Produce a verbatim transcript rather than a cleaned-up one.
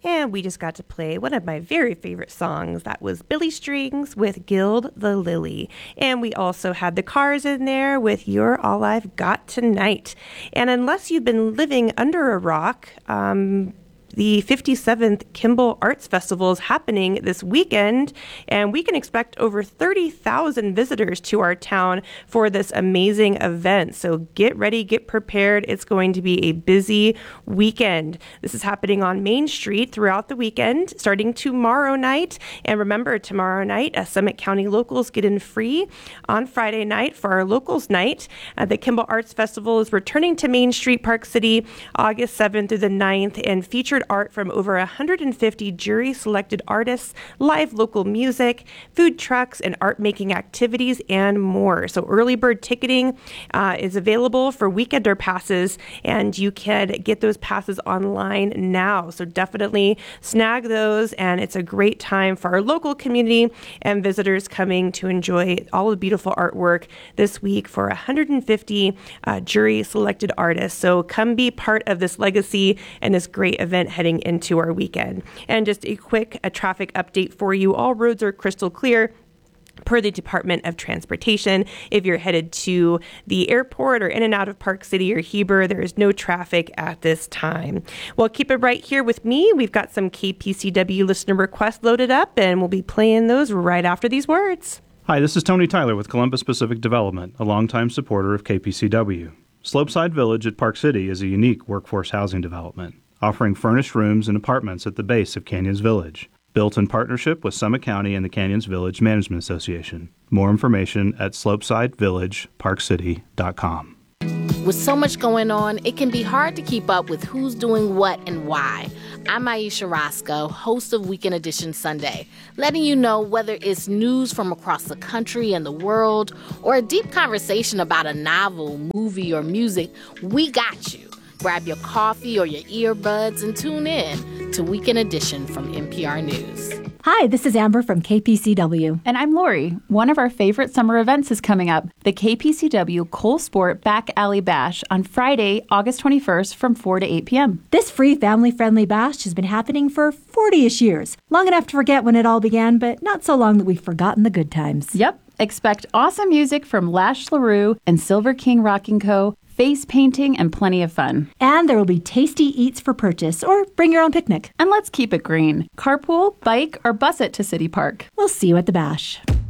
And we just got to play one of my very favorite songs. That was Billy Strings with Gild the Lily. And we also had the Cars in there with You're All I've Got Tonight. And unless you've been living under a rock, um, the fifty-seventh Kimball Arts Festival is happening this weekend, and we can expect over thirty thousand visitors to our town for this amazing event. So get ready, get prepared. It's going to be a busy weekend. This is happening on Main Street throughout the weekend, starting tomorrow night. And remember, tomorrow night, uh, Summit County locals get in free on Friday night for our locals night. Uh, the Kimball Arts Festival is returning to Main Street, Park City, August seventh through the ninth, and featured art from over one hundred fifty jury-selected artists, live local music, food trucks, and art-making activities, and more. So early bird ticketing uh, is available for weekender passes, and you can get those passes online now. So definitely snag those, and it's a great time for our local community and visitors coming to enjoy all the beautiful artwork this week for one hundred fifty uh, jury-selected artists. So come be part of this legacy and this great event heading into our weekend. And just a quick a traffic update for you. All roads are crystal clear per the Department of Transportation. If you're headed to the airport or in and out of Park City or Heber, there is no traffic at this time. Well, keep it right here with me. We've got some K P C W listener requests loaded up, and we'll be playing those right after these words. Hi, this is Tony Tyler with Columbus Pacific Development, a longtime supporter of K P C W. Slopeside Village at Park City is a unique workforce housing development, offering furnished rooms and apartments at the base of Canyons Village, built in partnership with Summit County and the Canyons Village Management Association. More information at slopeside village park city dot com. With so much going on, it can be hard to keep up with who's doing what and why. I'm Aisha Roscoe, host of Weekend Edition Sunday, letting you know whether it's news from across the country and the world or a deep conversation about a novel, movie, or music, we got you. Grab your coffee or your earbuds and tune in to Weekend Edition from N P R News. Hi, this is Amber from K P C W. And I'm Lori. One of our favorite summer events is coming up, the K P C W Cole Sport Back Alley Bash on Friday, August twenty-first from four to eight p.m. This free family-friendly bash has been happening for forty-ish years. Long enough to forget when it all began, but not so long that we've forgotten the good times. Yep. Expect awesome music from Lash LaRue and Silver King Rocking Co., face painting, and plenty of fun. And there will be tasty eats for purchase, or bring your own picnic. And let's keep it green. Carpool, bike, or bus it to City Park. We'll see you at the bash.